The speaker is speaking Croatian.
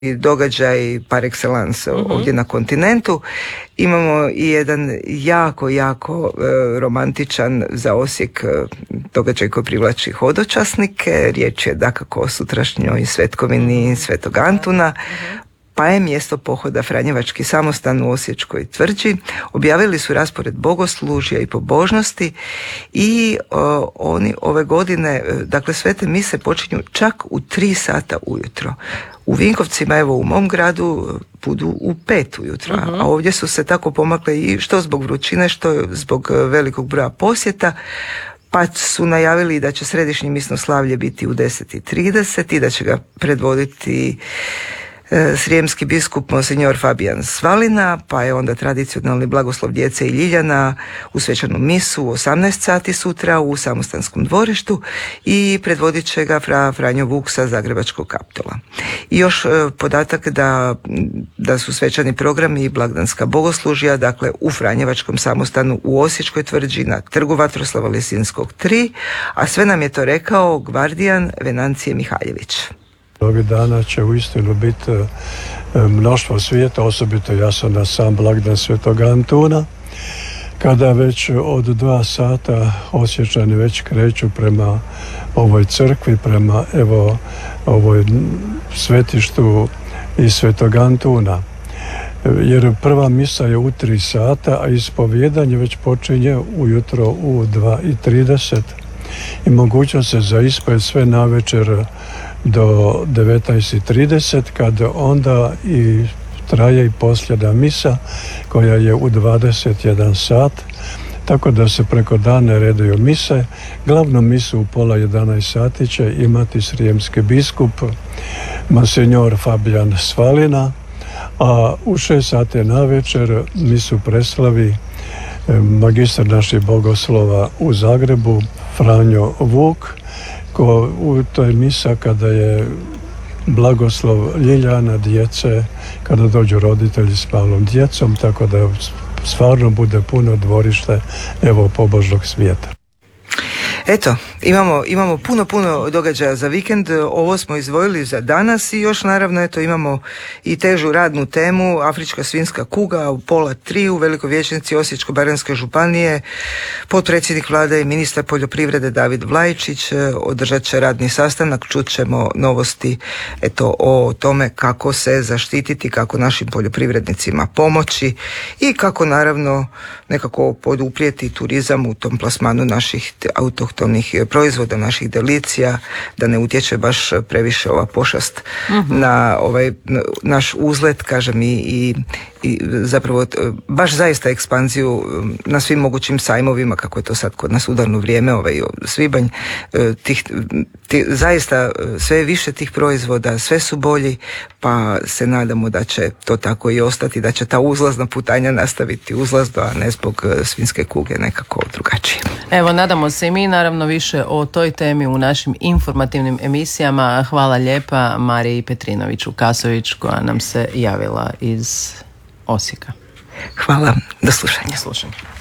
događaj par excellence ovdje na kontinentu. Imamo i jedan jako romantičan za Osijek događaj koji privlači hodočasnike. Riječ je dakako o sutrašnjoj svetkovini Svetog Antuna, pa je mjesto pohoda Franjevački samostan u Osječkoj tvrđi. Objavili su raspored bogoslužja i pobožnosti i oni ove godine, dakle svete mise počinju čak u 3 sata ujutro. U Vinkovcima, evo u mom gradu, budu u 5 ujutro, a ovdje su se tako pomakle i što zbog vrućine, što zbog velikog broja posjeta, pa su najavili da će središnje misno slavlje biti u 10:30 i da će ga predvoditi srijemski biskup Monsignor Fabijan Svalina, pa je onda tradicionalni blagoslov djece i Ljiljana u svečanu misu u 18 sati sutra u Samostanskom dvorištu i predvodit će ga Franjo Vuk sa Zagrebačkog Kaptola. I još podatak da su svečani programi i blagdanska bogoslužja, dakle u Franjevačkom samostanu u Osječkoj tvrđi na trgu Vatroslava Lisinskog 3, a sve nam je to rekao gvardijan Venancije Mihaljević. Ovih dana će uistinu biti mnoštvo svijeta, osobito ja sam na sam blagdan Svetog Antuna, kada već od 2 sata Osječani već kreću prema ovoj crkvi, prema ovoj svetištu i Svetog Antuna. Jer prva misa je u 3 sata, a ispovijedanje već počinje ujutro u 2:30 i mogućnost se za ispovijed sve navečer do 19:30, kad onda i traje i posljedna misa koja je u 21 sat, tako da se preko dana redaju mise. Glavnu misu u 10:30 sati će imati srijemski biskup Monsignor Fabijan Svalina, a u 6 sati navečer misu preslavi magistar naših bogoslova u Zagrebu Franjo Vuk, u toj misa kada je blagoslov Ljiljana, djece, kada dođu roditelji s malom djecom, tako da stvarno bude puno dvorište pobožnog svijeta. Eto, imamo puno događaja za vikend. Ovo smo izdvojili za danas i još naravno imamo i težu radnu temu. Afrička svinjska kuga u 2:30 u Velikoj vijećnici Osječko-baranjske županije. Potpredsjednik vlade i ministar poljoprivrede David Vlaičić održat će radni sastanak. Čut ćemo novosti o tome kako se zaštititi, kako našim poljoprivrednicima pomoći i kako naravno nekako poduprijeti turizam u tom plasmanu naših autohtonih proizvoda, naših delicija, da ne utječe baš previše ova pošast na ovaj naš uzlet, kažem, i zapravo baš zaista ekspanziju na svim mogućim sajmovima, kako je to sad kod nas udarno vrijeme, svibanj, zaista sve više tih proizvoda, sve su bolji, pa se nadamo da će to tako i ostati, da će ta uzlazna putanja nastaviti uzlazno, a ne zbog svinjske kuge nekako drugačije. Evo, nadamo se i mi, naravno više o toj temi u našim informativnim emisijama. Hvala lijepa Mariji Petrinović-Vukasović koja nam se javila iz Osijeka. Hvala, do slušanja. Slušanje.